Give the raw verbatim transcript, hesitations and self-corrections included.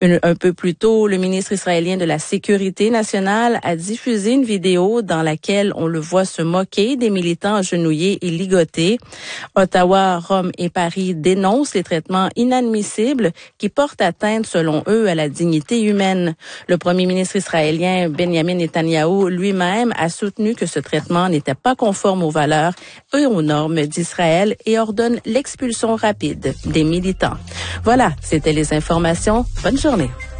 Une, un peu plus tôt, le ministre israélien de la Sécurité nationale a diffusé une vidéo dans laquelle on le voit se moquer des militants agenouillés et ligotés. Ottawa, Rome et Paris dénoncent les traitements inadmissibles qui portent atteinte, selon eux, à la dignité humaine. Le premier ministre israélien Benjamin Netanyahou lui-même a soutenu que ce traitement n'était pas conforme aux valeurs et aux normes d'Israël et ordonne l'expulsion rapide des militants. Voilà, c'était les informations. Bonne journée.